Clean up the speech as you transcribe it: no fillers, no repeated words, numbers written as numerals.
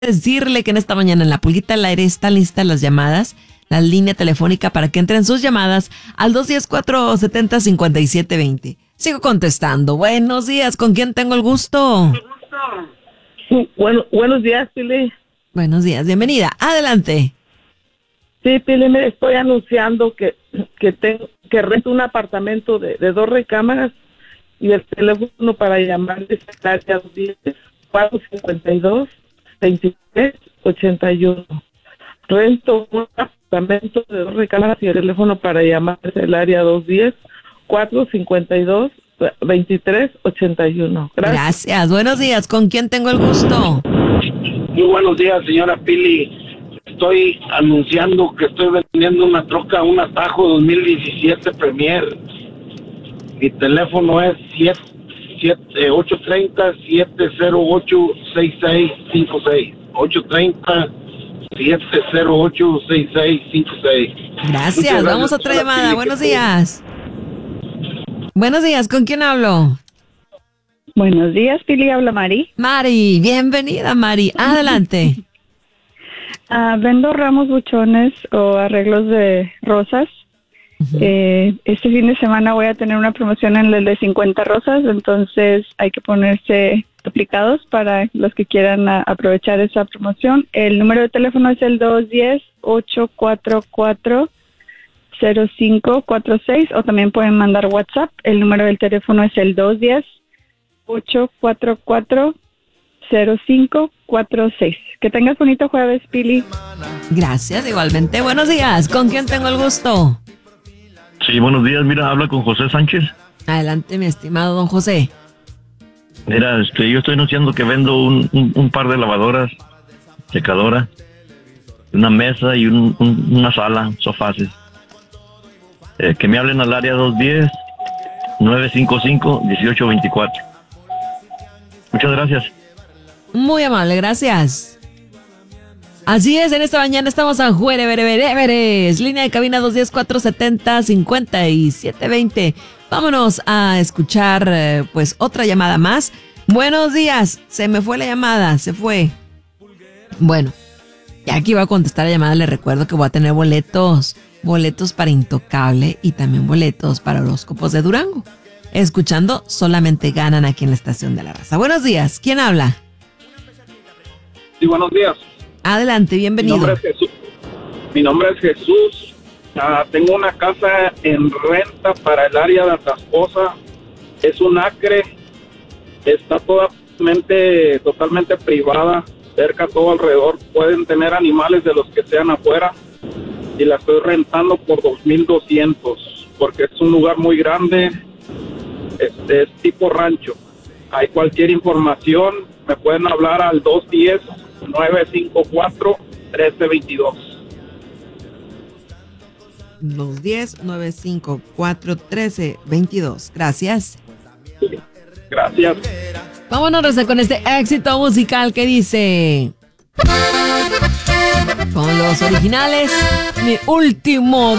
decirle que en esta mañana en la Pulguita al Aire están listas las llamadas, la línea telefónica para que entren sus llamadas al 210-470-5720. Sigo contestando. Buenos días, ¿con quién tengo el gusto? Buenos días, Pili. Buenos días, bienvenida. Adelante. Sí, Pili, me estoy anunciando que rento un apartamento de 2 recámaras y el teléfono para llamar es el área 452-23-81. Rento un apartamento de 2 recámaras y el teléfono para llamar es el área 210-452-2381. Gracias. Buenos días, ¿con quién tengo el gusto? Muy buenos días, señora Pili. Estoy anunciando que estoy vendiendo una troca, un Atajo 2017 Premier. Mi teléfono es 830-708-6656. 830-708-6656. Gracias. Vamos a otra llamada. Pili. Buenos días. Buenos días, ¿con quién hablo? Buenos días, Pili, habla Mari. Mari, bienvenida, Mari. Adelante. Vendo ramos, buchones o arreglos de rosas. Este fin de semana voy a tener una promoción en el de 50 rosas, entonces hay que ponerse aplicados para los que quieran aprovechar esa promoción. El número de teléfono es el 210-844-0546 o también pueden mandar WhatsApp. El número del teléfono es el 210-844-0546. Que tengas bonito jueves, Pili. Gracias, igualmente. Buenos días, ¿con quién tengo el gusto? Sí, buenos días. Mira, habla con José Sánchez. Adelante, mi estimado don José. Mira, yo estoy anunciando que vendo un par de lavadoras, secadora, una mesa y una sala, sofás. Que me hablen al área 210-955-1824. Muchas gracias. Muy amable, gracias. Así es, en esta mañana estamos a Jueves, línea de cabina 210-470-5720. Vámonos a escuchar, pues, otra llamada más. Buenos días, se me fue la llamada, se fue. Bueno, ya aquí voy a contestar la llamada, les recuerdo que voy a tener boletos para Intocable y también boletos para horóscopos de Durango. Escuchando, solamente ganan aquí en la Estación de la Raza. Buenos días, ¿quién habla? Sí, buenos días. Adelante, bienvenido. Mi nombre es Jesús. Tengo una casa en renta para el área de Atascosa. Es un acre. Está totalmente privada. Cerca todo alrededor. Pueden tener animales de los que sean afuera. Y la estoy rentando por 2,200. Porque es un lugar muy grande. Es tipo rancho. Hay cualquier información. Me pueden hablar al 210-954-1322. 210-954-1322. Gracias. Gracias. Vámonos con este éxito musical que dice... Con los originales, mi último